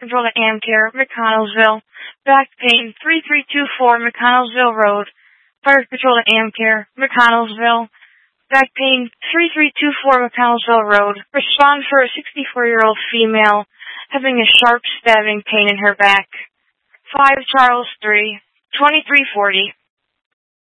Patrol to Amcare, McConnellsville. Back pain, 3324 McConnellsville Road. Fire Patrol to Amcare, McConnellsville. Back pain, 3324 McConnellsville Road. Respond for a 64-year-old female having a sharp stabbing pain in her back. 5 Charles 3, 2340.